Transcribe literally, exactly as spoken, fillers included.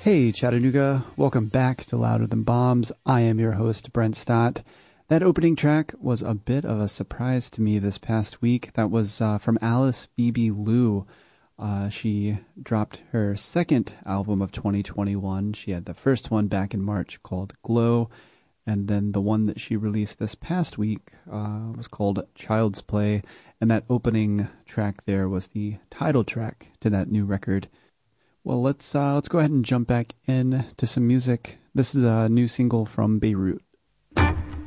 Hey Chattanooga, welcome back to Louder Than Bombs. I am your host, Brent Stott. That opening track was a bit of a surprise to me this past week. That was uh, from Alice Phoebe Liu. Uh, she dropped her second album of twenty twenty-one. She had the first one back in March called Glow, and then the one that she released this past week uh, was called Child's Play, and that opening track there was the title track to that new record. Well, let's uh, let's go ahead and jump back in to some music. This is a new single from Beirut.